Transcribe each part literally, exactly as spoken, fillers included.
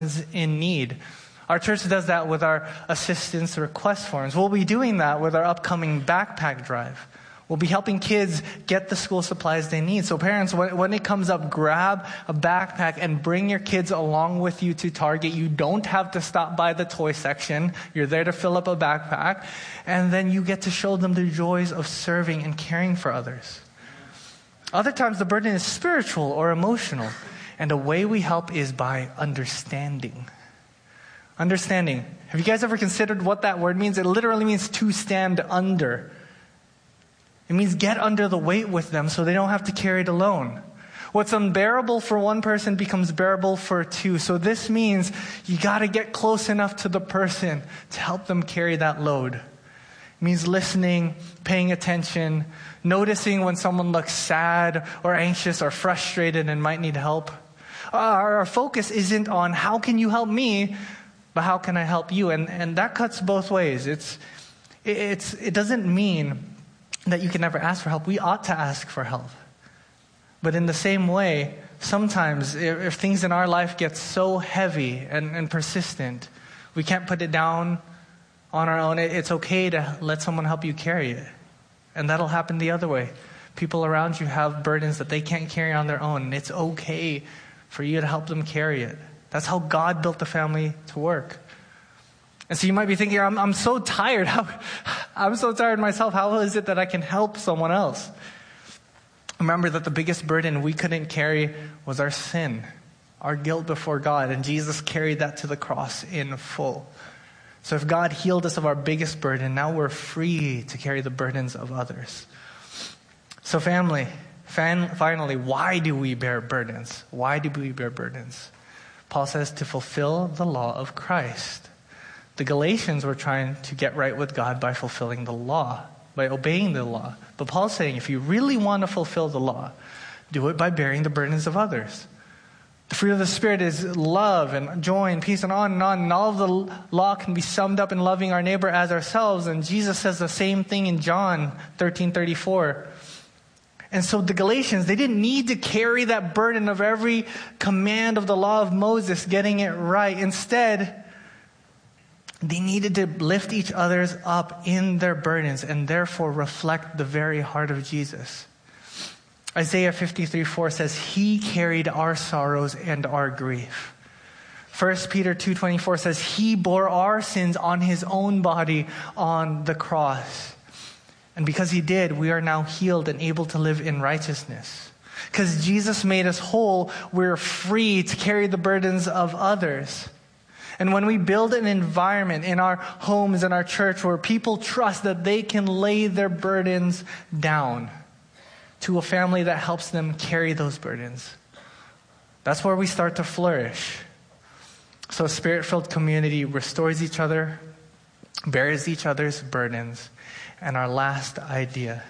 in need. Our church does that with our assistance request forms. We'll be doing that with our upcoming backpack drive. We'll be helping kids get the school supplies they need. So parents, when, when it comes up, grab a backpack and bring your kids along with you to Target. You don't have to stop by the toy section. You're there to fill up a backpack. And then you get to show them the joys of serving and caring for others. Other times the burden is spiritual or emotional. And the way we help is by understanding. Understanding. Have you guys ever considered what that word means? It literally means to stand under. It means get under the weight with them so they don't have to carry it alone. What's unbearable for one person becomes bearable for two. So this means you got to get close enough to the person to help them carry that load. It means listening, paying attention, noticing when someone looks sad or anxious or frustrated and might need help. Our, our focus isn't on how can you help me, but how can I help you? And and that cuts both ways. It's it's it doesn't mean that you can never ask for help. We ought to ask for help. But in the same way, sometimes if, if things in our life get so heavy and, and persistent, we can't put it down on our own. It, it's okay to let someone help you carry it. And that'll happen the other way. People around you have burdens that they can't carry on their own. It's okay for you to help them carry it. That's how God built the family to work. And so you might be thinking, I'm, I'm so tired. How, I'm so tired myself. How is it that I can help someone else? Remember that the biggest burden we couldn't carry was our sin, our guilt before God. And Jesus carried that to the cross in full. So if God healed us of our biggest burden, now we're free to carry the burdens of others. So family, fan, finally, why do we bear burdens? Why do we bear burdens? Paul says to fulfill the law of Christ. The Galatians were trying to get right with God by fulfilling the law, by obeying the law. But Paul's saying if you really want to fulfill the law, do it by bearing the burdens of others. The fruit of the Spirit is love and joy and peace and on and on. And all of the law can be summed up in loving our neighbor as ourselves. And Jesus says the same thing in John thirteen thirty-four. And so the Galatians, they didn't need to carry that burden of every command of the law of Moses, getting it right. Instead, they needed to lift each other's up in their burdens and therefore reflect the very heart of Jesus. Isaiah fifty-three four says, He carried our sorrows and our grief. First Peter two twenty-four says, He bore our sins on His own body on the cross. And because He did, we are now healed and able to live in righteousness. Because Jesus made us whole, we're free to carry the burdens of others. And when we build an environment in our homes and our church where people trust that they can lay their burdens down to a family that helps them carry those burdens, that's where we start to flourish. So a Spirit-filled community restores each other, bears each other's burdens. And our last idea,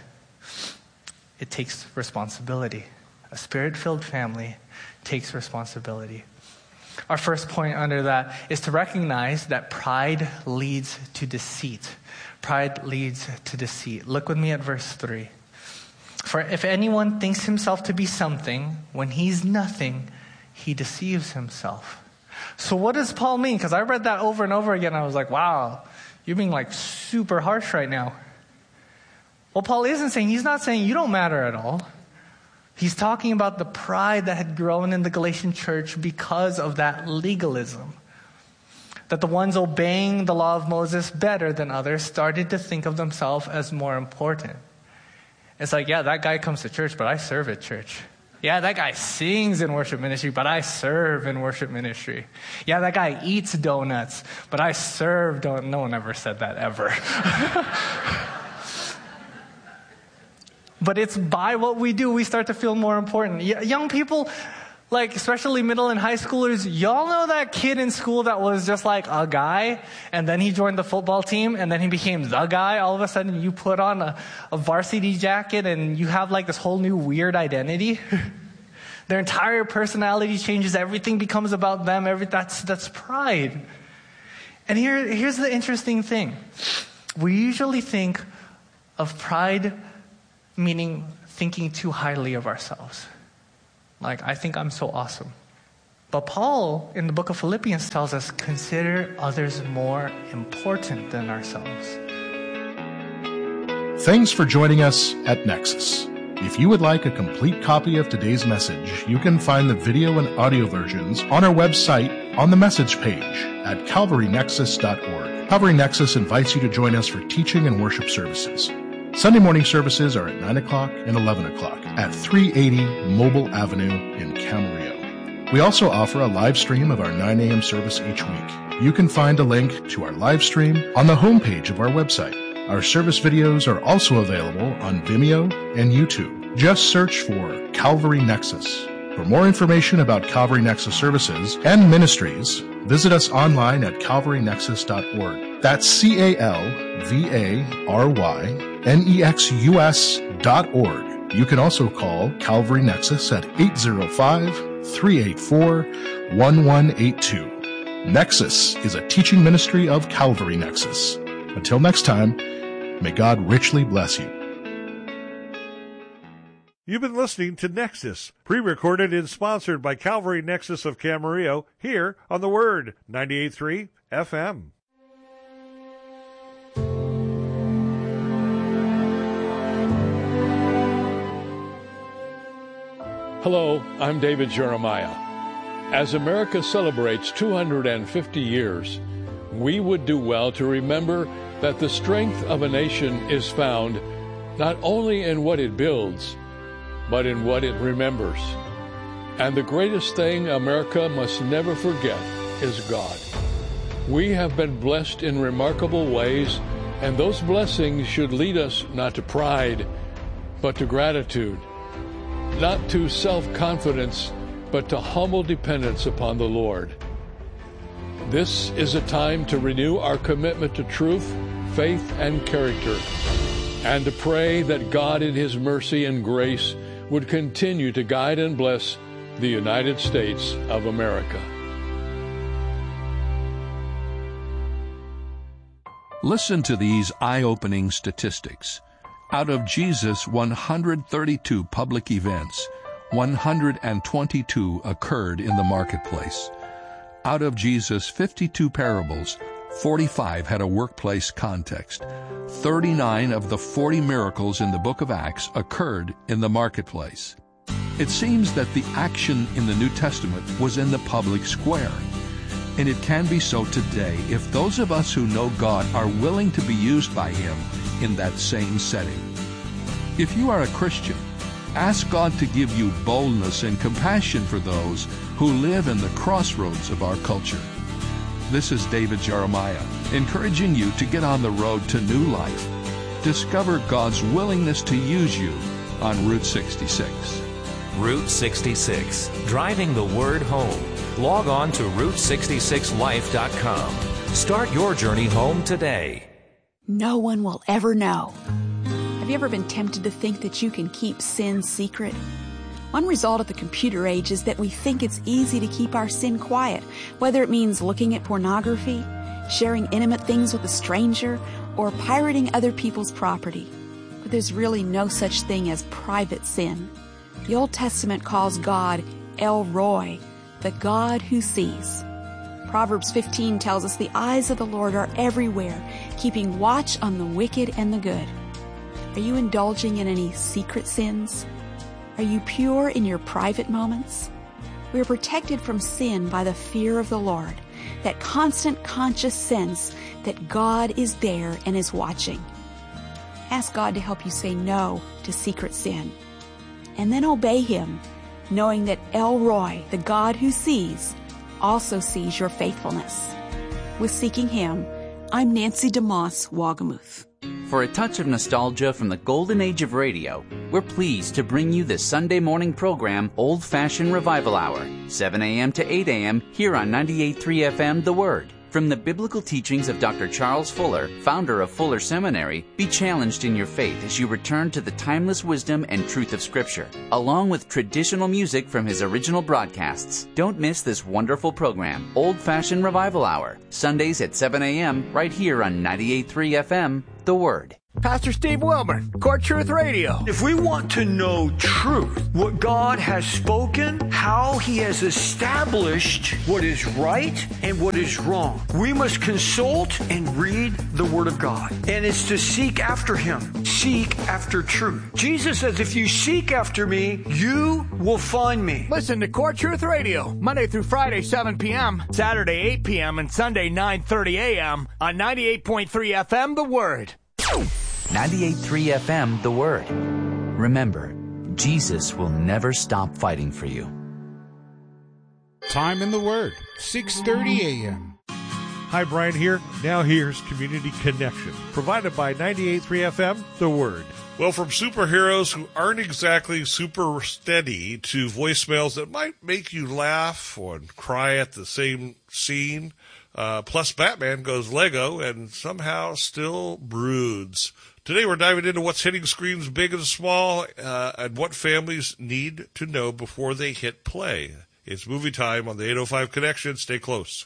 it takes responsibility. A Spirit-filled family takes responsibility. Our first point under that is to recognize that pride leads to deceit. Pride leads to deceit. Look with me at verse three. For if anyone thinks himself to be something, when he's nothing, he deceives himself. So what does Paul mean? Because I read that over and over again. I was like, wow, you're being like super harsh right now. Well, Paul isn't saying, he's not saying you don't matter at all. He's talking about the pride that had grown in the Galatian church because of that legalism. That the ones obeying the law of Moses better than others started to think of themselves as more important. It's like, yeah, that guy comes to church, but I serve at church. Yeah, that guy sings in worship ministry, but I serve in worship ministry. Yeah, that guy eats donuts, but I serve donuts. No one ever said that ever. But it's by what we do, we start to feel more important. Y- young people, like especially middle and high schoolers, y'all know that kid in school that was just like a guy, and then he joined the football team, and then he became the guy. All of a sudden, you put on a, a varsity jacket, and you have like this whole new weird identity. Their entire personality changes. Everything becomes about them. Every, that's, that's pride. And here, here's the interesting thing. We usually think of pride meaning thinking too highly of ourselves. Like, I think I'm so awesome. But Paul, in the book of Philippians, tells us, consider others more important than ourselves. Thanks for joining us at Nexus. If you would like a complete copy of today's message, you can find the video and audio versions on our website on the message page at calvary nexus dot org. Calvary Nexus invites you to join us for teaching and worship services. Sunday morning services are at nine o'clock and eleven o'clock at three eighty Mobile Avenue in Camarillo. We also offer a live stream of our nine a.m. service each week. You can find a link to our live stream on the homepage of our website. Our service videos are also available on Vimeo and YouTube. Just search for Calvary Nexus. For more information about Calvary Nexus services and ministries, visit us online at calvary nexus dot org. That's C A L V A R Y N E X U S dot org. You can also call Calvary Nexus at eight zero five, three eight four, one one eight two. Nexus is a teaching ministry of Calvary Nexus. Until next time, may God richly bless you. You've been listening to Nexus, pre-recorded and sponsored by Calvary Nexus of Camarillo, here on The Word, ninety-eight point three F M. Hello, I'm David Jeremiah. As America celebrates two hundred fifty years, we would do well to remember that the strength of a nation is found not only in what it builds, but in what it remembers. And the greatest thing America must never forget is God. We have been blessed in remarkable ways, and those blessings should lead us not to pride, but to gratitude, not to self-confidence, but to humble dependence upon the Lord. This is a time to renew our commitment to truth, faith, and character, and to pray that God in His mercy and grace would continue to guide and bless the United States of America. Listen to these eye-opening statistics. Out of Jesus' one hundred thirty-two public events, one hundred twenty-two occurred in the marketplace. Out of Jesus' fifty-two parables, forty-five had a workplace context. thirty-nine of the forty miracles in the book of Acts occurred in the marketplace. It seems that the action in the New Testament was in the public square. And it can be so today if those of us who know God are willing to be used by Him in that same setting. If you are a Christian, ask God to give you boldness and compassion for those who live in the crossroads of our culture. This is David Jeremiah, encouraging you to get on the road to new life. Discover God's willingness to use you on Route sixty-six. Route sixty-six, driving the word home. Log on to route sixty-six life dot com. Start your journey home today. No one will ever know. Have you ever been tempted to think that you can keep sin secret? One result of the computer age is that we think it's easy to keep our sin quiet, whether it means looking at pornography, sharing intimate things with a stranger, or pirating other people's property. But there's really no such thing as private sin. The Old Testament calls God El Roi, the God who sees. Proverbs fifteen tells us the eyes of the Lord are everywhere, keeping watch on the wicked and the good. Are you indulging in any secret sins? Are you pure in your private moments? We are protected from sin by the fear of the Lord, that constant conscious sense that God is there and is watching. Ask God to help you say no to secret sin, and then obey Him, knowing that El Roi, the God who sees, also sees your faithfulness. With Seeking Him, I'm Nancy DeMoss Wagamuth. For a touch of nostalgia from the golden age of radio, we're pleased to bring you the Sunday morning program Old Fashioned Revival Hour, seven a.m. to eight a.m. here on ninety-eight point three F M The Word. From the biblical teachings of Doctor Charles Fuller, founder of Fuller Seminary, be challenged in your faith as you return to the timeless wisdom and truth of Scripture, along with traditional music from his original broadcasts. Don't miss this wonderful program, Old Fashioned Revival Hour, Sundays at seven a.m. right here on ninety-eight point three F M The Word. Pastor Steve Wilburn, Court Truth Radio. If we want to know truth, what God has spoken, how he has established what is right and what is wrong, we must consult and read the Word of God. And it's to seek after him. Seek after truth. Jesus says, if you seek after me, you will find me. Listen to Court Truth Radio, Monday through Friday, seven p.m., Saturday, eight p.m., and Sunday, nine thirty a.m. on ninety-eight point three F M, The Word. ninety-eight point three F M, The Word. Remember, Jesus will never stop fighting for you. Time in the Word, six thirty a.m. Hi, Brian here. Now here's Community Connection, provided by ninety-eight point three F M, The Word. Well, from superheroes who aren't exactly super steady to voicemails that might make you laugh or cry at the same scene, uh, plus Batman goes Lego and somehow still broods. Today we're diving into what's hitting screens big and small uh, and what families need to know before they hit play. It's movie time on the eight oh five Connection. Stay close.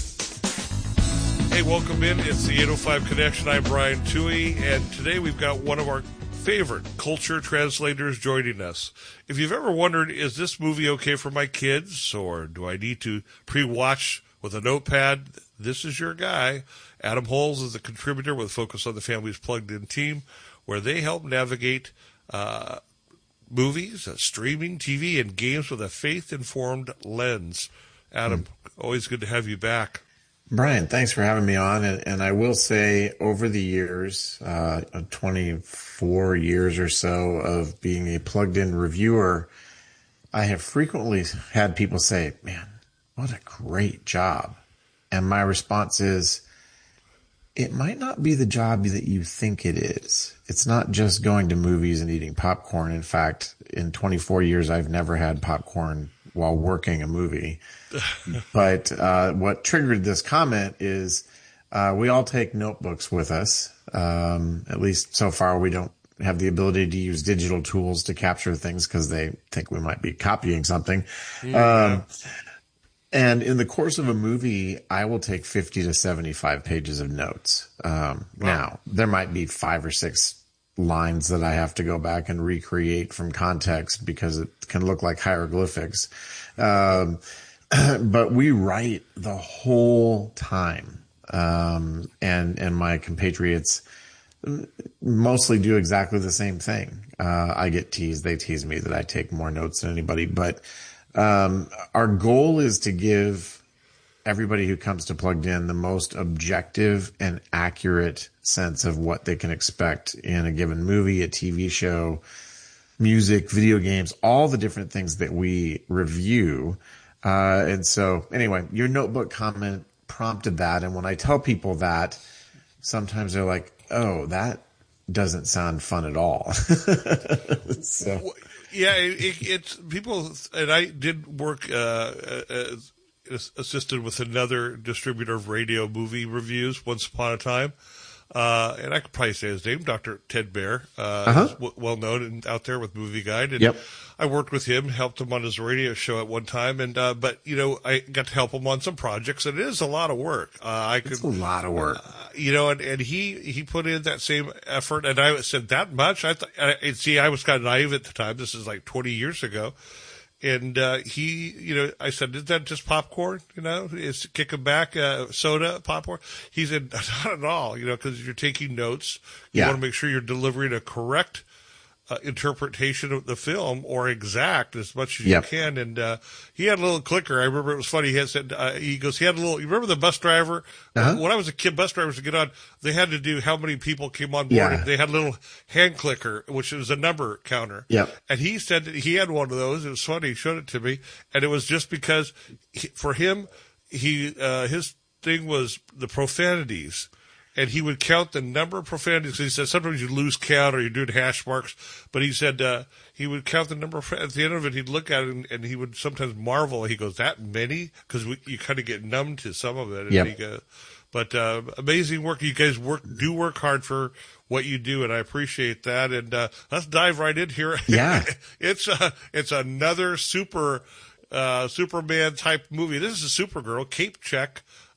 Hey, welcome in. It's the eight oh five Connection. I'm Brian Toohey, and today we've got one of our favorite culture translators joining us. If you've ever wondered, is this movie okay for my kids, or do I need to pre-watch with a notepad? This is your guy. Adam Holes is a contributor with Focus on the Family's Plugged In team, where they help navigate uh, movies, uh, streaming, T V, and games with a faith-informed lens. Adam, mm. always good to have you back. Brian, thanks for having me on. And, and I will say, over the years, uh, twenty-four years or so of being a plugged-in reviewer, I have frequently had people say, man, what a great job. And my response is, it might not be the job that you think it is. It's not just going to movies and eating popcorn. In fact, in twenty-four years, I've never had popcorn while working a movie. But uh, what triggered this comment is uh, we all take notebooks with us. Um, at least so far, we don't have the ability to use digital tools to capture things because they think we might be copying something. Yeah. Um, and in the course of a movie, I will take fifty to seventy-five pages of notes. Um, wow. Now, there might be five or six lines that I have to go back and recreate from context because it can look like hieroglyphics. Um, but we write the whole time. Um, and, and my compatriots mostly do exactly the same thing. Uh, I get teased. They tease me that I take more notes than anybody, but, um, our goal is to give everybody who comes to Plugged In the most objective and accurate sense of what they can expect in a given movie, a T V show, music, video games, all the different things that we review. Uh, and so anyway, your notebook comment prompted that. And when I tell people that, sometimes they're like, oh, that doesn't sound fun at all. So. Yeah, it, it's people, and I did work, uh, as assisted with another distributor of radio movie reviews once upon a time. Uh, and I could probably say his name, Doctor Ted Baer, uh, uh-huh. w- well known and out there with Movie Guide. And yep. I worked with him, helped him on his radio show at one time. And, uh, but, you know, I got to help him on some projects, and it is a lot of work. Uh, I could, it's a lot of work. Uh, you know, and, and he, he put in that same effort. And I said, that much? I thought, I, see, I was kind of naive at the time. This is like twenty years ago. And, uh, he, you know, I said, is that just popcorn? You know, is kicking back, uh, soda, popcorn? He said, not at all, you know, because you're taking notes. You yeah. want to make sure you're delivering a correct, uh, interpretation of the film, or exact as much as yep. you can. And, uh, he had a little clicker. I remember it was funny. He had said, uh, he goes, he had a little, you remember the bus driver? Uh-huh. When I was a kid, bus drivers to get on, they had to do how many people came on board. Yeah. And they had a little hand clicker, which was a number counter. Yep. And he said that he had one of those. It was funny. He showed it to me. And it was just because he, for him, he, uh, his thing was the profanities. And he would count the number of profanities. He said sometimes you lose count or you're doing hash marks. But he said uh, he would count the number of, at the end of it, he'd look at it and, and he would sometimes marvel. He goes, that many? Because you kind of get numb to some of it. And yep. he goes, but uh, amazing work. You guys work do work hard for what you do, and I appreciate that. And uh, let's dive right in here. Yeah. it's, uh, it's another super uh, Superman-type movie. This is a Supergirl, Cape Check.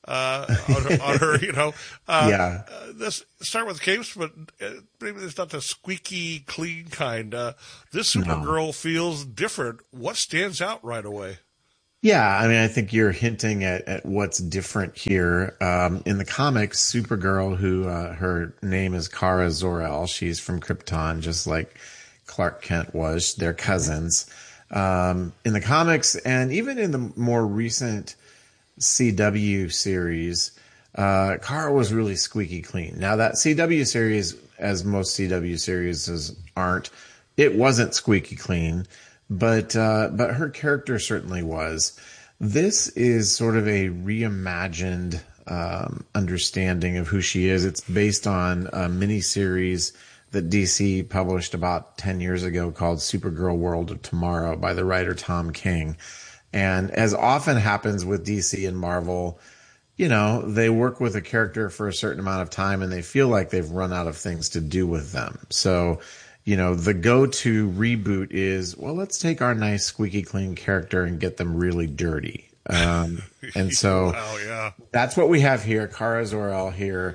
uh, on, on her, you know. Uh, yeah. Uh, let's start with the capes, but uh, maybe it's not the squeaky clean kind. Uh, this Supergirl no. feels different. What stands out right away? Yeah, I mean, I think you're hinting at, at what's different here. Um, in the comics, Supergirl, who uh, her name is Kara Zor-El, she's from Krypton, just like Clark Kent was. They're cousins. Um, in the comics, and even in the more recent C W series, uh, Kara was really squeaky clean. Now, that C W series, as most C W series aren't, it wasn't squeaky clean. But uh, but her character certainly was. This is sort of a reimagined um, understanding of who she is. It's based on a miniseries that D C published about ten years ago called Supergirl World of Tomorrow by the writer Tom King. And as often happens with D C and Marvel, you know, they work with a character for a certain amount of time and they feel like they've run out of things to do with them. So, you know, the go-to reboot is, well, let's take our nice squeaky clean character and get them really dirty. Um, and so wow, yeah. that's what we have here. Kara Zor-El here.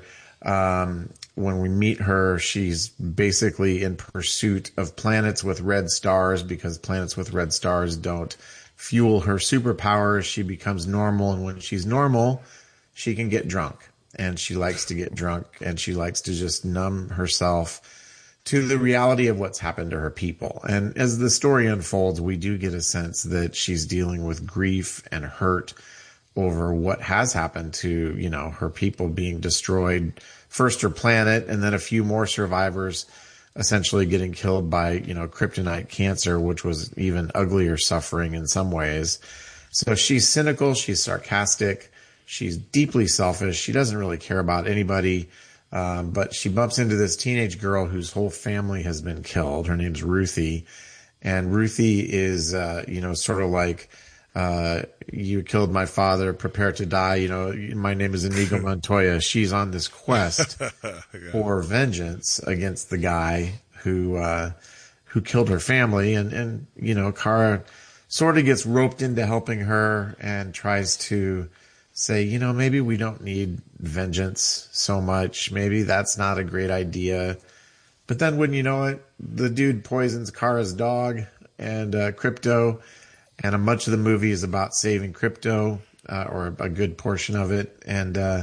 Um, when we meet her, she's basically in pursuit of planets with red stars because planets with red stars don't fuel her superpowers. She becomes normal. And when she's normal, she can get drunk, and she likes to get drunk, and she likes to just numb herself to the reality of what's happened to her people. And as the story unfolds, we do get a sense that she's dealing with grief and hurt over what has happened to, you know, her people being destroyed, first her planet, and then a few more survivors essentially getting killed by, you know, kryptonite cancer, which was even uglier suffering in some ways. So she's cynical, she's sarcastic, she's deeply selfish, she doesn't really care about anybody. Um, but she bumps into this teenage girl whose whole family has been killed. Her name's Ruthie. And Ruthie is, uh, you know, sort of like, uh, you killed my father, prepare to die. You know, my name is Inigo Montoya. She's on this quest yeah. for vengeance against the guy who, uh, who killed her family. And, and, you know, Kara sort of gets roped into helping her and tries to say, you know, maybe we don't need vengeance so much. Maybe that's not a great idea. But then when you know it, the dude poisons Kara's dog and uh, Krypto, and a much of the movie is about saving Krypto, uh, or a good portion of it. And uh,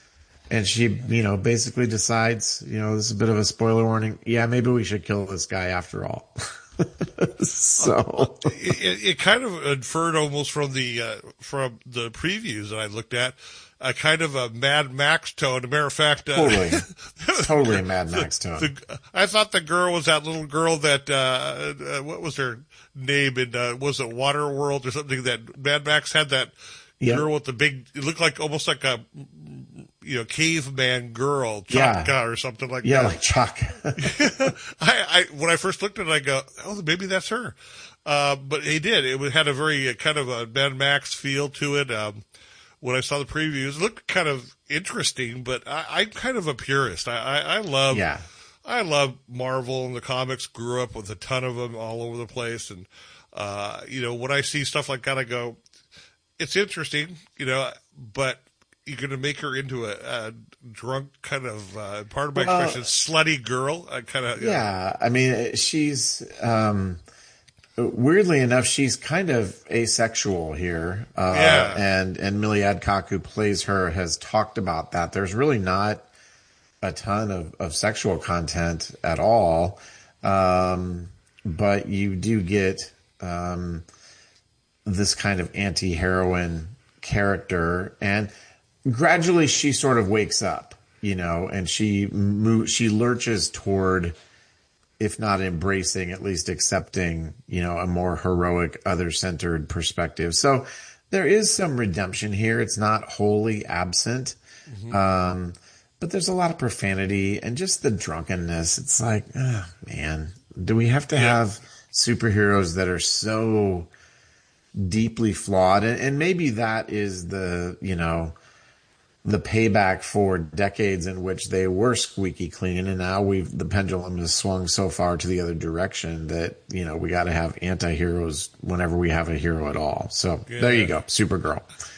and she, you know, basically decides, you know, this is a bit of a spoiler warning. Yeah, maybe we should kill this guy after all. so it, it kind of inferred almost from the uh, from the previews that I looked at a kind of a Mad Max tone. As a matter of fact, uh, totally, totally a Mad Max tone. The, the, I thought the girl was that little girl that uh, uh, what was her name in uh, was it Waterworld or something? That Mad Max had that yep. girl with the big. It looked like almost like a you know caveman girl, Chaka yeah. or something like yeah, that. Yeah, like Chuck. I, I when I first looked at it, I go, oh, maybe that's her. Uh, but he did. It had a very uh, kind of a Mad Max feel to it. Um, when I saw the previews, it looked kind of interesting. But I, I'm kind of a purist. I, I, I love, yeah. I love Marvel and the comics. Grew up with a ton of them all over the place, and uh, you know, when I see stuff like that, I go, it's interesting, you know, but you're going to make her into a, a drunk kind of, uh, part of my well, expression, slutty girl. I kind of, yeah. Know. I mean, she's, um, weirdly enough, she's kind of asexual here. Uh, yeah. and, and Millie Adcock, who plays her, has talked about that. There's really not a ton of, of sexual content at all. Um, but you do get, um, this kind of anti-heroine character, and gradually she sort of wakes up, you know, and she mo- she lurches toward, if not embracing, at least accepting, you know, a more heroic, other-centered perspective. So there is some redemption here. It's not wholly absent, mm-hmm. um, but there's a lot of profanity and just the drunkenness. It's like, oh, man, do we have to yeah. have superheroes that are so deeply flawed? And, and maybe that is the, you know, the payback for decades in which they were squeaky clean, and now we've the pendulum has swung so far to the other direction that, you know, we got to have anti-heroes whenever we have a hero at all. So yeah. there you go, Supergirl.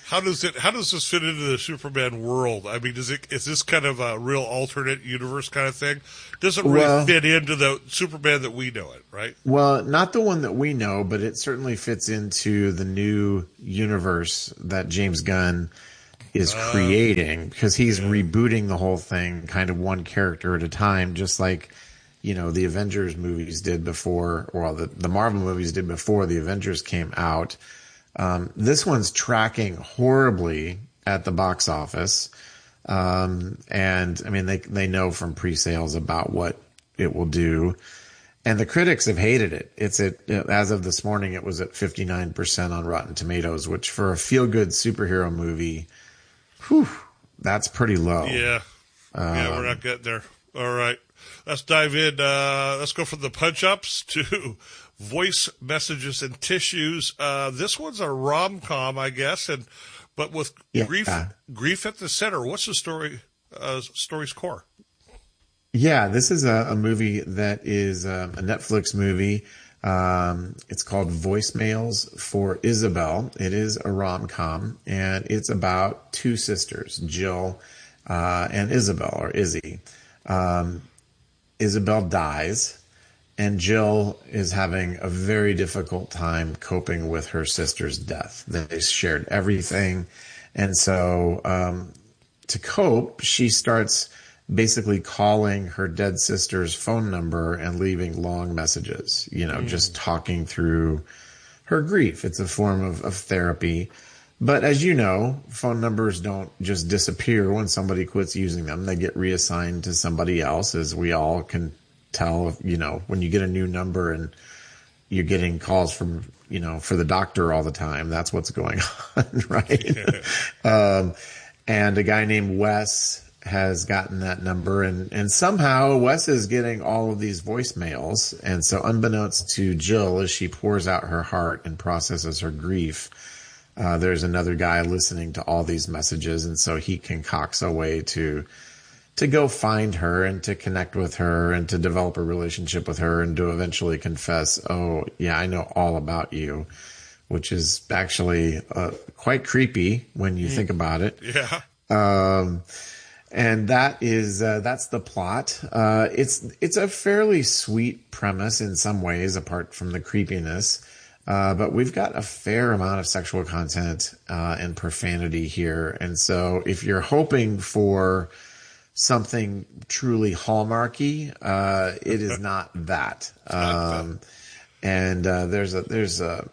How does it? How does this fit into the Superman world? I mean, is it is this kind of a real alternate universe kind of thing? Doesn't really well, fit into the Superman that we know it, right? Well, not the one that we know, but it certainly fits into the new universe that James Gunn is uh, creating, because he's yeah. rebooting the whole thing, kind of one character at a time, just like, you know, the Avengers movies did before, or the the Marvel movies did before the Avengers came out. Um, this one's tracking horribly at the box office. Um, and I mean, they, they know from pre-sales about what it will do. And the critics have hated it. It's at, as of this morning, it was at fifty-nine percent on Rotten Tomatoes, which for a feel-good superhero movie, whew, that's pretty low. Yeah. Um, yeah, we're not getting there. All right. Let's dive in. Uh, let's go from the punch-ups to voice messages and tissues. Uh, this one's a rom-com, I guess, and but with yeah. grief grief at the center. What's the story? Uh, story's core? Yeah, this is a, a movie that is a, a Netflix movie. Um, it's called Voicemails for Isabel. It is a rom-com, and it's about two sisters, Jill uh, and Isabel, or Izzy. Um, Isabel dies, and Jill is having a very difficult time coping with her sister's death. They shared everything. And so um, to cope, she starts basically calling her dead sister's phone number and leaving long messages, you know, mm. just talking through her grief. It's a form of, of therapy. But as you know, phone numbers don't just disappear when somebody quits using them. They get reassigned to somebody else, as we all can tell, you know, when you get a new number and you're getting calls from, you know, for the doctor all the time, that's what's going on, right? um, and a guy named Wes has gotten that number, and, and somehow Wes is getting all of these voicemails. And so unbeknownst to Jill, as she pours out her heart and processes her grief, Uh, there's another guy listening to all these messages, and so he concocts a way to to go find her and to connect with her and to develop a relationship with her and to eventually confess, oh, yeah, I know all about you, which is actually uh, quite creepy when you mm. think about it. Yeah. Um, and that is uh, that's the plot. Uh, it's it's a fairly sweet premise in some ways, apart from the creepiness. Uh, but we've got a fair amount of sexual content uh, and profanity here. And so if you're hoping for something truly hallmarky, uh, it is not that. Um, and uh, there's a there's a,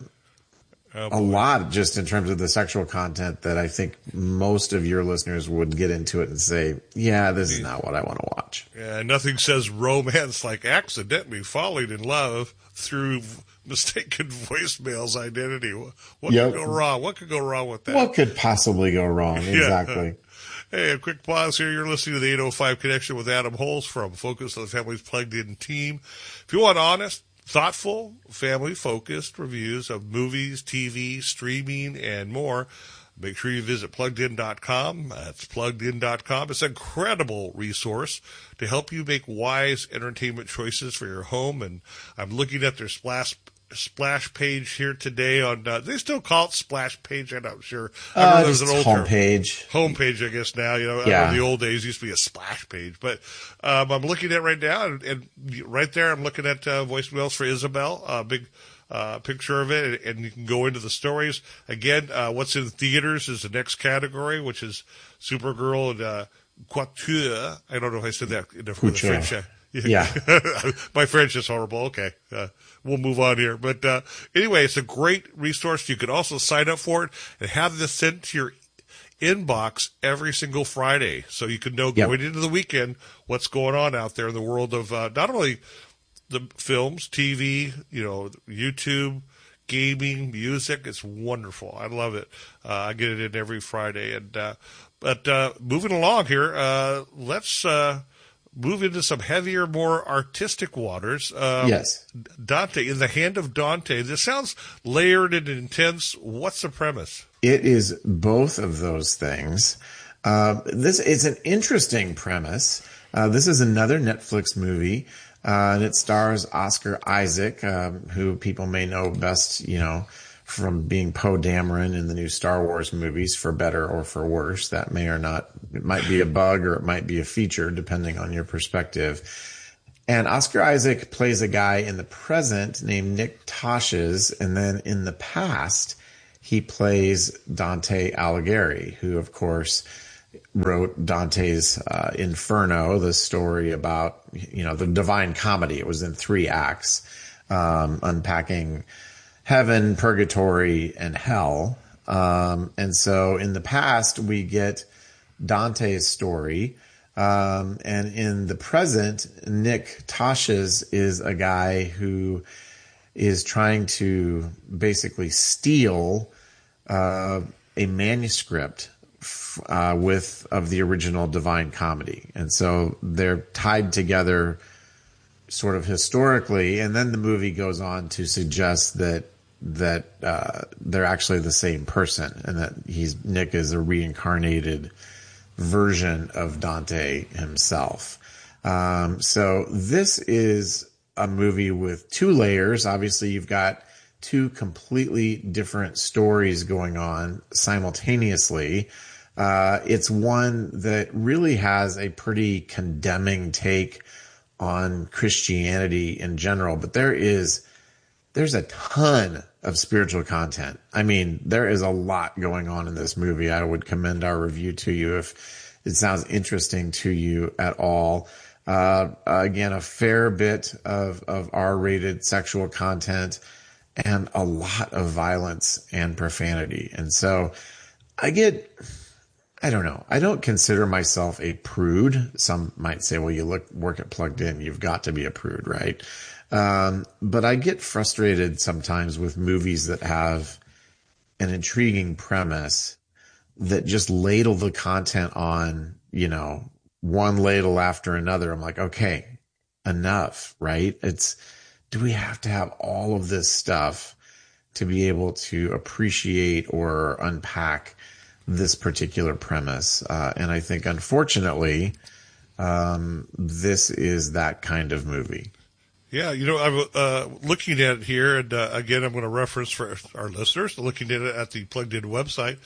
oh, a lot just in terms of the sexual content that I think most of your listeners would get into it and say, yeah, this is not what I want to watch. Yeah, nothing says romance like accidentally falling in love through mistaken voicemails identity. What yep. could go wrong? What could go wrong with that? What could possibly go wrong? Exactly. Yeah. Hey, a quick pause here. You're listening to the eight oh five Connection with Adam Holz from Focus on the Family's Plugged In team. If you want honest, thoughtful, family-focused reviews of movies, T V, streaming, and more, make sure you visit plugged in dot com. That's plugged in dot com. It's an incredible resource to help you make wise entertainment choices for your home. And I'm looking at their splash splash page here today on, uh, they still call it splash page? I'm not sure. I uh, remember there's an old home page. Home page, I guess now, you know, yeah. in the old days it used to be a splash page, but, um, I'm looking at it right now, and, and right there I'm looking at, uh, voicemails for Isabel, a uh, big, uh, picture of it, and, and you can go into the stories. Again, uh, what's in theaters is the next category, which is Supergirl and, uh, Couture. I don't know if I said that in the, the French. Uh, yeah. My French is horrible. Okay. Uh, we'll move on here. But, uh, anyway, it's a great resource. You can also sign up for it and have this sent to your inbox every single Friday. So you can know yep. going into the weekend what's going on out there in the world of, uh, not only the films, T V, you know, YouTube, gaming, music. It's wonderful. I love it. Uh, I get it in every Friday. And, uh, but, uh, moving along here, uh, let's, uh, move into some heavier, more artistic waters. Um, yes. Dante, In the Hand of Dante. This sounds layered and intense. What's the premise? It is both of those things. Uh, this is an interesting premise. Uh, this is another Netflix movie, uh, and it stars Oscar Isaac, um, who people may know best, you know, from being Poe Dameron in the new Star Wars movies, for better or for worse. That may or not, it might be a bug or it might be a feature, depending on your perspective. And Oscar Isaac plays a guy in the present named Nick Tosches, and then in the past, he plays Dante Alighieri, who, of course, wrote Dante's uh, Inferno, the story about, you know, the Divine Comedy. It was in three acts, um, unpacking heaven, purgatory, and hell. Um, and so in the past, we get Dante's story. Um, and in the present, Nick Tosches is a guy who is trying to basically steal uh, a manuscript uh, with of the original Divine Comedy. And so they're tied together sort of historically. And then the movie goes on to suggest that that uh, they're actually the same person, and that he's Nick is a reincarnated version of Dante himself. Um, so this is a movie with two layers. Obviously, you've got two completely different stories going on simultaneously. Uh, it's one that really has a pretty condemning take on Christianity in general, but there is, there's a ton of spiritual content. I mean, there is a lot going on in this movie. I would commend our review to you if it sounds interesting to you at all. Uh, again, a fair bit of, of R-rated sexual content and a lot of violence and profanity. And so I get, I don't know. I don't consider myself a prude. Some might say, well, you look, work at Plugged In. You've got to be a prude, right? Um, but I get frustrated sometimes with movies that have an intriguing premise that just ladle the content on, you know, one ladle after another. I'm like, okay, enough, right? It's, do we have to have all of this stuff to be able to appreciate or unpack this particular premise? Uh, and I think, unfortunately, um, this is that kind of movie. Yeah, you know, I'm uh, looking at it here, and uh, again, I'm going to reference for our listeners, looking at it at the Plugged In website.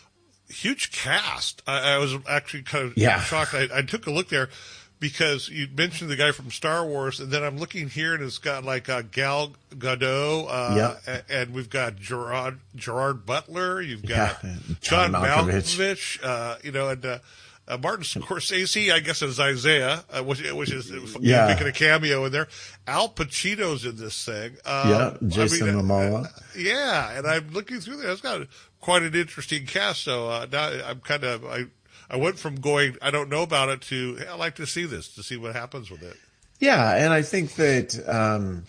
Huge cast. I, I was actually kind of yeah. shocked. I, I took a look there because you mentioned the guy from Star Wars, and then I'm looking here, and it's got like uh, Gal Gadot, uh, yep. and, and we've got Gerard Gerard Butler. You've got yeah. John, John Malkovich, Malkovich uh, you know, and uh, uh, Martin Scorsese, I guess, is Isaiah, uh, which, which is yeah. making a cameo in there. Al Pacino's in this thing. Um, yeah, Jason I mean, Momoa. Uh, yeah, and I'm looking through there. It's got quite an interesting cast. So uh, now I'm kind of I I went from going I don't know about it to hey, I'd like to see this to see what happens with it. Yeah, and I think that um,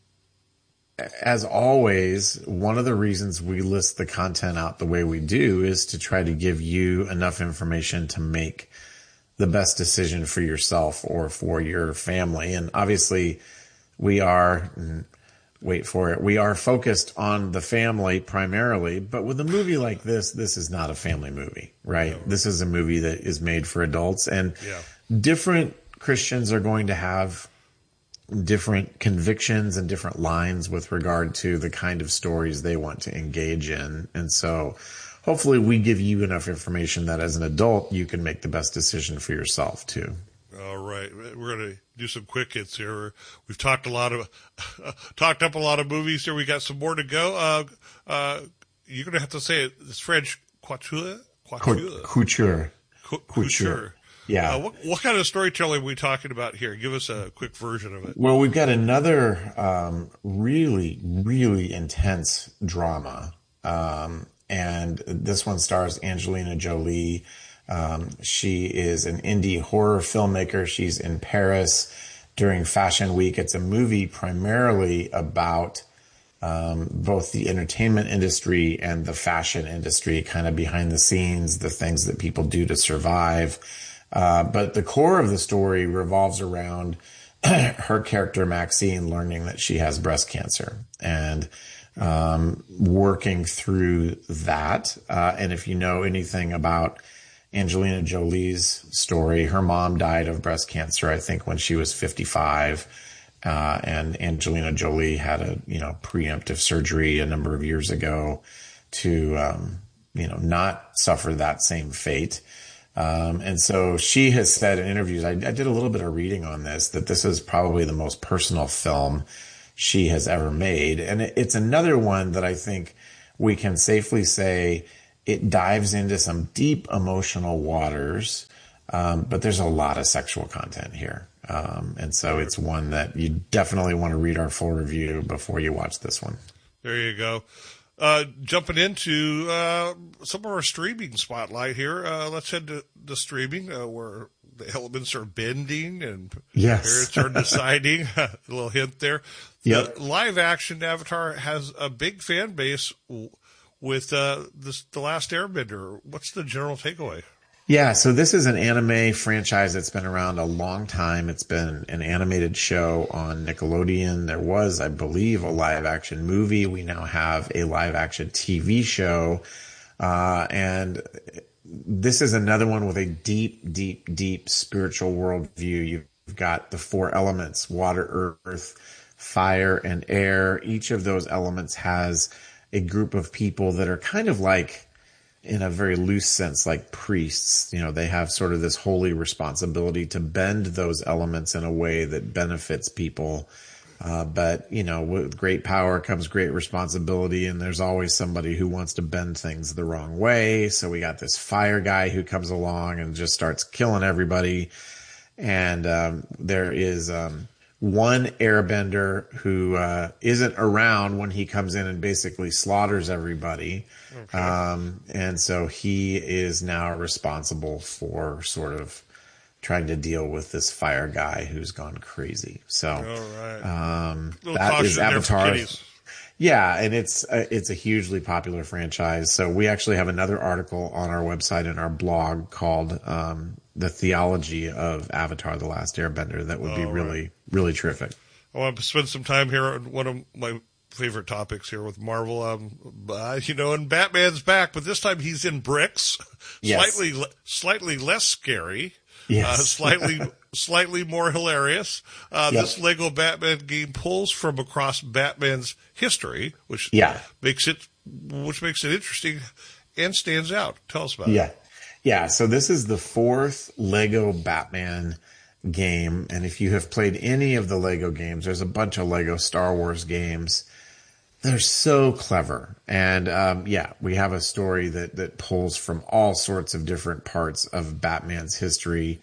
as always, one of the reasons we list the content out the way we do is to try to give you enough information to make the best decision for yourself or for your family. And obviously, we are. Wait for it. We are focused on the family primarily, but with a movie like this, this is not a family movie, right? No. This is a movie that is made for adults, and yeah. different Christians are going to have different convictions and different lines with regard to the kind of stories they want to engage in. And so hopefully we give you enough information that as an adult, you can make the best decision for yourself too. All right. We're going to do some quick hits here. We've talked a lot of, uh, talked up a lot of movies here. We got some more to go. Uh, uh, you're going to have to say it. It's French. Couture? Couture. Couture. Couture. Yeah. Uh, what, what kind of storytelling are we talking about here? Give us a quick version of it. Well, we've got another um, really, really intense drama. Um, and this one stars Angelina Jolie. Um, she is an indie horror filmmaker. She's in Paris during Fashion Week. It's a movie primarily about um, both the entertainment industry and the fashion industry, kind of behind the scenes, the things that people do to survive. Uh, but the core of the story revolves around her character, Maxine, learning that she has breast cancer and um, working through that. Uh, and if you know anything about Angelina Jolie's story, her mom died of breast cancer, I think, when she was fifty-five. Uh, and Angelina Jolie had a, you know, preemptive surgery a number of years ago to, um, you know, not suffer that same fate. Um, and so she has said in interviews, I, I did a little bit of reading on this, that this is probably the most personal film she has ever made. And it, it's another one that I think we can safely say it dives into some deep emotional waters. Um, but there's a lot of sexual content here. Um, and so it's one that you definitely want to read our full review before you watch this one. There you go. Uh, jumping into uh, some of our streaming spotlight here. Uh, let's head to the streaming uh, where the elements are bending and yes. parents are deciding. A little hint there. Yep. The live action Avatar has a big fan base with uh, this, The Last Airbender. What's the general takeaway? Yeah, so this is an anime franchise that's been around a long time. It's been an animated show on Nickelodeon. There was, I believe, a live action movie. We now have a live action T V show. Uh, and this is another one with a deep, deep, deep spiritual worldview. You've got the four elements, water, earth, fire, and air. Each of those elements has a group of people that are kind of like, in a very loose sense, like priests. You know, they have sort of this holy responsibility to bend those elements in a way that benefits people. Uh, but, you know, with great power comes great responsibility, and there's always somebody who wants to bend things the wrong way. So we got this fire guy who comes along and just starts killing everybody. And um, there is um, one airbender who uh, isn't around when he comes in and basically slaughters everybody. Okay. Um, and so he is now responsible for sort of trying to deal with this fire guy who's gone crazy. So, all right. um, that is Avatar. Yeah. And it's, a, it's a hugely popular franchise. So we actually have another article on our website and our blog called, um, The Theology of Avatar: The Last Airbender. That would be all really, right. really terrific. I want to spend some time here on one of my favorite topics here with Marvel. Um, uh, you know, and Batman's back, but this time he's in bricks, yes. slightly, slightly less scary, yes. uh, slightly, slightly more hilarious. Uh, yep. This Lego Batman game pulls from across Batman's history, which yeah. makes it, which makes it interesting and stands out. Tell us about yeah. it. Yeah. So this is the fourth Lego Batman game. And if you have played any of the Lego games, there's a bunch of Lego Star Wars games. They're so clever. And, um, yeah, we have a story that, that pulls from all sorts of different parts of Batman's history.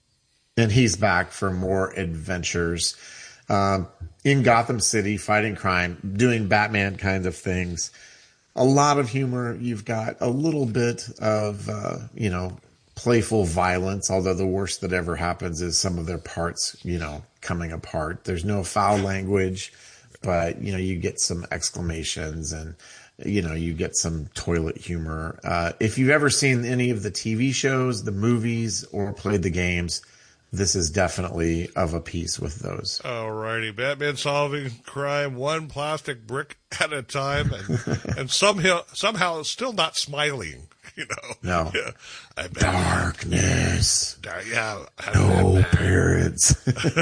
And he's back for more adventures, um, in Gotham City, fighting crime, doing Batman kinds of things. A lot of humor. You've got a little bit of, uh, you know, playful violence, although the worst that ever happens is some of their parts, you know, coming apart. There's no foul language. But, you know, you get some exclamations and, you know, you get some toilet humor. Uh, if you've ever seen any of the T V shows, the movies, or played the games, this is definitely of a piece with those. All righty. Batman solving crime one plastic brick at a time, and, and somehow, somehow still not smiling. You know, no yeah. I darkness. Dark, yeah, no parents.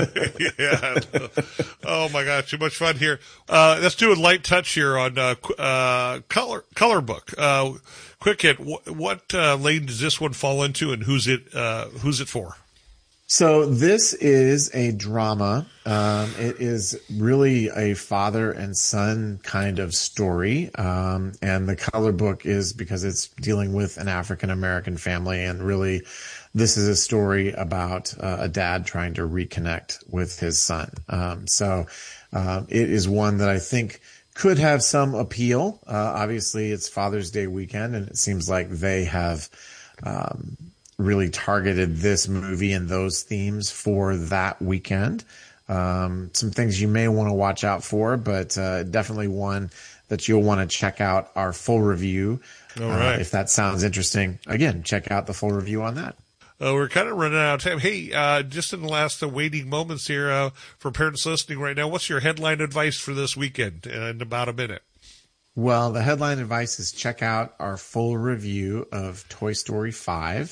yeah. Oh my God, too much fun here. Uh, let's do a light touch here on uh, uh, color color book. Uh, quick hit. What, what uh, lane does this one fall into, and who's it? Uh, who's it for? So this is a drama. Um, it is really a father and son kind of story. Um, and the color book is because it's dealing with an African-American family. And really, this is a story about uh, a dad trying to reconnect with his son. Um, so uh, it is one that I think could have some appeal. Uh, obviously, it's Father's Day weekend, and it seems like they have um really targeted this movie and those themes for that weekend. Um, some things you may want to watch out for, but uh, definitely one that you'll want to check out our full review. All right. Uh, if that sounds interesting, again, check out the full review on that. Uh, we're kind of running out of time. Hey, uh, just in the last uh, waiting moments here uh, for parents listening right now, what's your headline advice for this weekend in about a minute? Well, the headline advice is check out our full review of Toy Story five.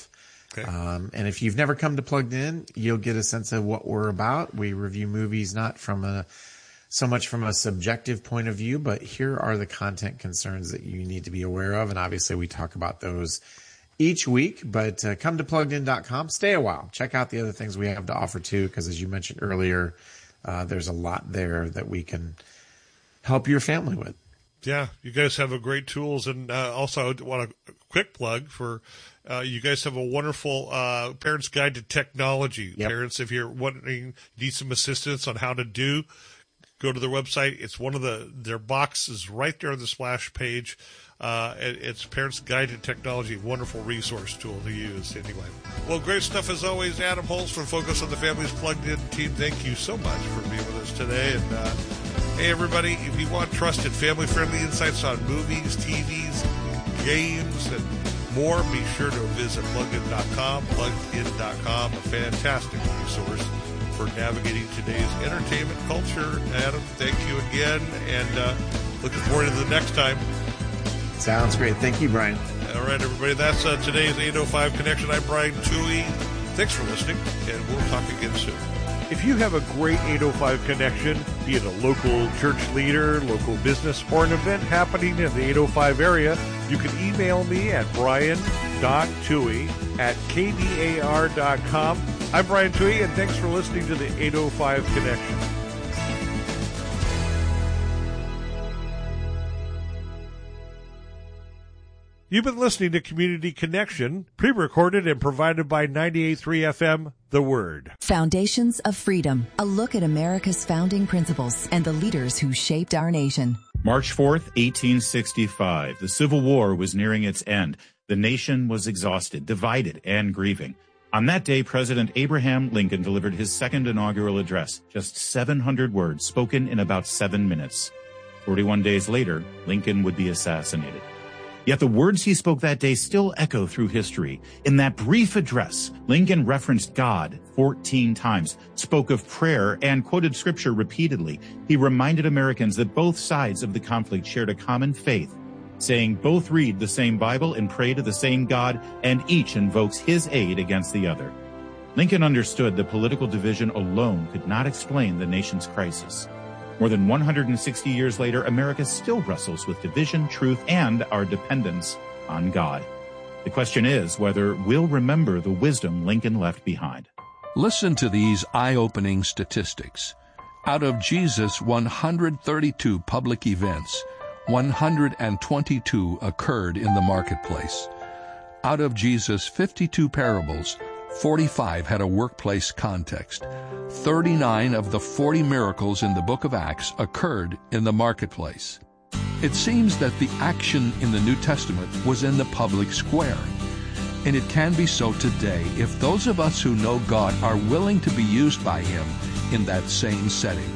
Okay. Um, and if you've never come to Plugged In, you'll get a sense of what we're about. We review movies not from a so much from a subjective point of view, but here are the content concerns that you need to be aware of. And obviously we talk about those each week, but uh, come to plugged in dot com. Stay a while. Check out the other things we have to offer too, because as you mentioned earlier, uh, there's a lot there that we can help your family with. Yeah, you guys have a great tools. And uh, also I want a quick plug for uh, you guys have a wonderful uh, Parents Guide to Technology. Yep. Parents, if you're wondering, need some assistance on how to do, go to their website. It's one of the their boxes right there on the splash page. Uh, it, it's Parents Guide to Technology, wonderful resource tool to use anyway. Well, great stuff as always. Adam Holz from Focus on the Family's Plugged In team. Thank you so much for being with us today. And uh, hey, everybody, if you want trusted family-friendly insights on movies, T Vs, games, and more, be sure to visit plugged in dot com, plugged in dot com, a fantastic resource for navigating today's entertainment culture. Adam, thank you again, and uh, looking forward to the next time. Sounds great. Thank you, Brian. All right, everybody, that's uh, today's eight oh five Connection. I'm Brian Toohey. Thanks for listening, and we'll talk again soon. If you have a great eight oh five connection, be it a local church leader, local business, or an event happening in the eight oh five area, you can email me at brian dot toohey at k d a r dot com. I'm Brian Toohey, and thanks for listening to the eight oh five Connection. You've been listening to Community Connection, pre-recorded and provided by ninety-eight point three F M, The Word. Foundations of Freedom, a look at America's founding principles and the leaders who shaped our nation. March fourth, eighteen sixty-five. The Civil War was nearing its end. The nation was exhausted, divided, and grieving. On that day, President Abraham Lincoln delivered his second inaugural address, just seven hundred words spoken in about seven minutes. forty-one days later, Lincoln would be assassinated. Yet the words he spoke that day still echo through history. In that brief address, Lincoln referenced God fourteen times, spoke of prayer, and quoted scripture repeatedly. He reminded Americans that both sides of the conflict shared a common faith, saying both read the same Bible and pray to the same God, and each invokes his aid against the other. Lincoln understood that political division alone could not explain the nation's crisis. More than one hundred sixty years later, America still wrestles with division, truth, and our dependence on God. The question is whether we'll remember the wisdom Lincoln left behind. Listen to these eye-opening statistics. Out of Jesus' one hundred thirty-two public events, one hundred twenty-two occurred in the marketplace. Out of Jesus' fifty-two parables, forty-five had a workplace context. thirty-nine of the forty miracles in the book of Acts occurred in the marketplace. It seems that the action in the New Testament was in the public square. And it can be so today if those of us who know God are willing to be used by Him in that same setting.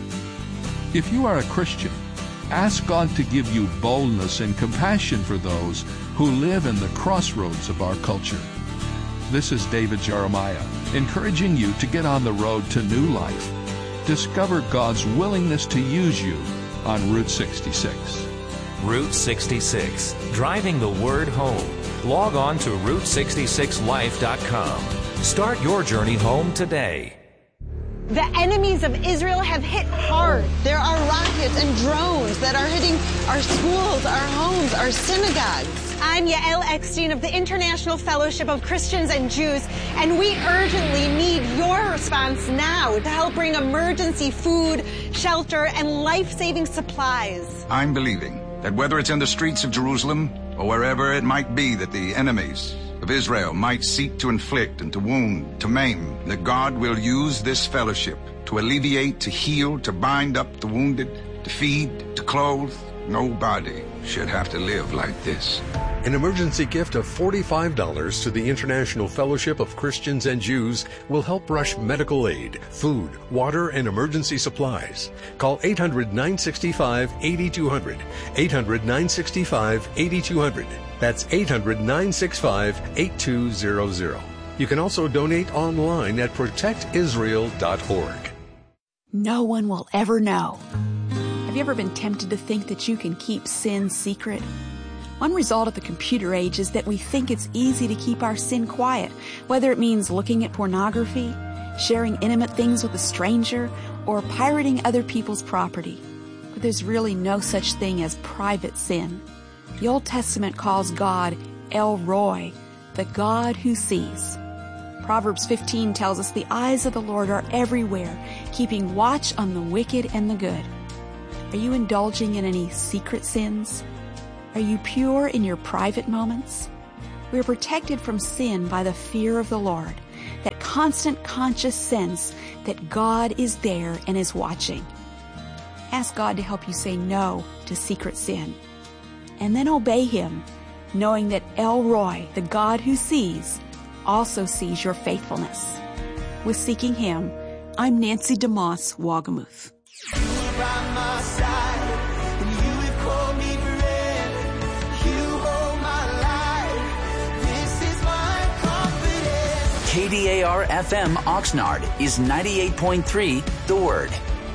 If you are a Christian, ask God to give you boldness and compassion for those who live in the crossroads of our culture. This is David Jeremiah, encouraging you to get on the road to new life. Discover God's willingness to use you on Route sixty-six. Route sixty-six, driving the word home. Log on to route sixty-six life dot com. Start your journey home today. The enemies of Israel have hit hard. There are rockets and drones that are hitting our schools, our homes, our synagogues. I'm Yael Eckstein of the International Fellowship of Christians and Jews, and we urgently need your response now to help bring emergency food, shelter, and life-saving supplies. I'm believing that whether it's in the streets of Jerusalem or wherever it might be that the enemies of Israel might seek to inflict and to wound, to maim, that God will use this fellowship to alleviate, to heal, to bind up the wounded, to feed, to clothe. Nobody should have to live like this. An emergency gift of forty-five dollars to the International Fellowship of Christians and Jews will help rush medical aid, food, water, and emergency supplies. Call eight hundred, nine six five, eight two zero zero. eight hundred, nine six five, eight two zero zero. That's eight hundred, nine six five, eight two zero zero. You can also donate online at protect israel dot org. No one will ever know. Have you ever been tempted to think that you can keep sin secret? One result of the computer age is that we think it's easy to keep our sin quiet, whether it means looking at pornography, sharing intimate things with a stranger, or pirating other people's property. But there's really no such thing as private sin. The Old Testament calls God El Roi, the God who sees. Proverbs fifteen tells us the eyes of the Lord are everywhere, keeping watch on the wicked and the good. Are you indulging in any secret sins? Are you pure in your private moments? We are protected from sin by the fear of the Lord, that constant conscious sense that God is there and is watching. Ask God to help you say no to secret sin. And then obey Him, knowing that El Roi, the God who sees, also sees your faithfulness. With Seeking Him, I'm Nancy DeMoss Wagamuth. K D A R F M Oxnard is ninety-eight point three The Word.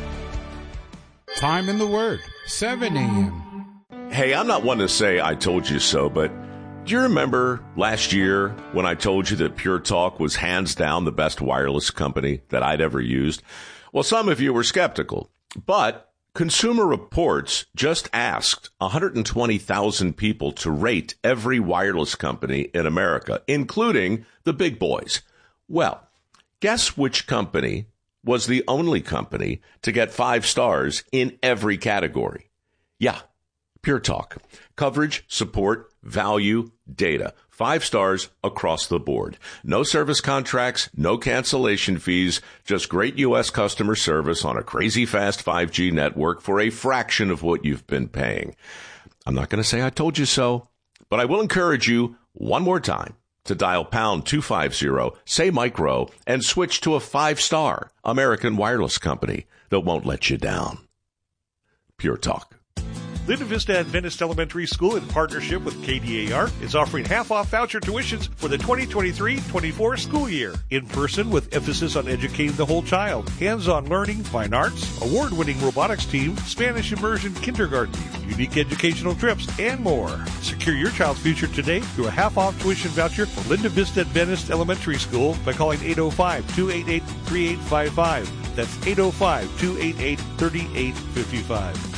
Time in the Word, seven a.m. Hey, I'm not one to say I told you so, but do you remember last year when I told you that Pure Talk was hands down the best wireless company that I'd ever used? Well, some of you were skeptical, but Consumer Reports just asked one hundred twenty thousand people to rate every wireless company in America, including the big boys. Well, guess which company was the only company to get five stars in every category? Yeah, Pure Talk. Coverage, support, value, data. Five stars across the board. No service contracts, no cancellation fees, just great U S customer service on a crazy fast five G network for a fraction of what you've been paying. I'm not going to say I told you so, but I will encourage you one more time to dial pound two fifty, say micro, and switch to a five-star American wireless company that won't let you down. Pure Talk. Linda Vista Adventist Elementary School, in partnership with K D A R, is offering half-off voucher tuitions for the twenty twenty-three twenty-four school year. In person, with emphasis on educating the whole child. Hands-on learning, fine arts, award-winning robotics team, Spanish immersion kindergarten, unique educational trips, and more. Secure your child's future today through a half-off tuition voucher for Linda Vista Adventist Elementary School by calling eight oh five, two eight eight, three eight five five. That's eight oh five, two eight eight, three eight five five.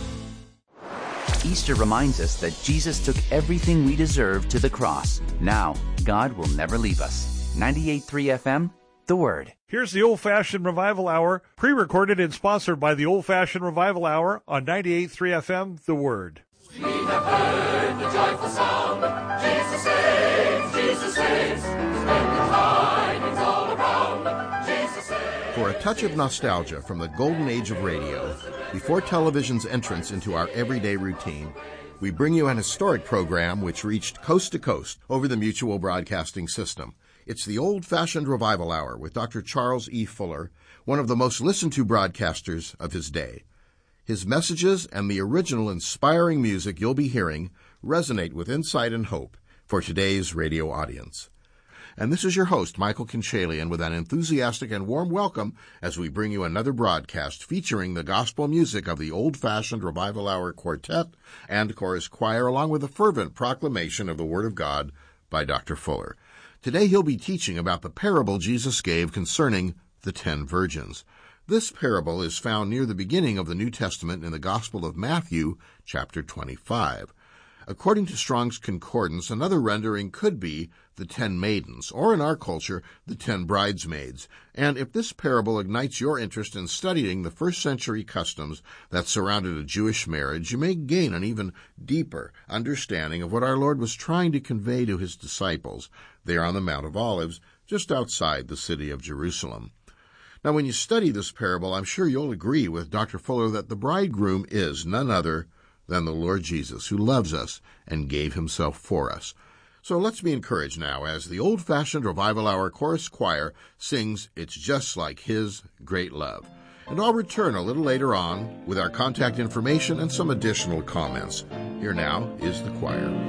Easter reminds us that Jesus took everything we deserve to the cross. Now, God will never leave us. ninety-eight point three F M, The Word. Here's the Old Fashioned Revival Hour, pre-recorded and sponsored by the Old Fashioned Revival Hour on ninety-eight point three F M, The Word. We have heard the joyful sound. Jesus saves, Jesus saves. Spread the tidings all around. Jesus saves. For a touch of nostalgia from the golden age of radio, before television's entrance into our everyday routine, we bring you an historic program which reached coast to coast over the Mutual Broadcasting System. It's the Old-Fashioned Revival Hour with Doctor Charles E. Fuller, one of the most listened-to broadcasters of his day. His messages and the original inspiring music you'll be hearing resonate with insight and hope for today's radio audience. And this is your host, Michael Kinchalian, with an enthusiastic and warm welcome as we bring you another broadcast featuring the gospel music of the Old-Fashioned Revival Hour Quartet and Chorus Choir, along with a fervent proclamation of the Word of God by Doctor Fuller. Today he'll be teaching about the parable Jesus gave concerning the ten virgins. This parable is found near the beginning of the New Testament in the Gospel of Matthew, chapter twenty-five. According to Strong's Concordance, another rendering could be the ten maidens, or in our culture, the ten bridesmaids. And if this parable ignites your interest in studying the first century customs that surrounded a Jewish marriage, you may gain an even deeper understanding of what our Lord was trying to convey to his disciples there on the Mount of Olives, just outside the city of Jerusalem. Now, when you study this parable, I'm sure you'll agree with Doctor Fuller that the bridegroom is none other than the Lord Jesus, who loves us and gave himself for us. So let's be encouraged now as the Old-Fashioned Revival Hour Chorus Choir sings It's Just Like His Great Love. And I'll return a little later on with our contact information and some additional comments. Here now is the choir.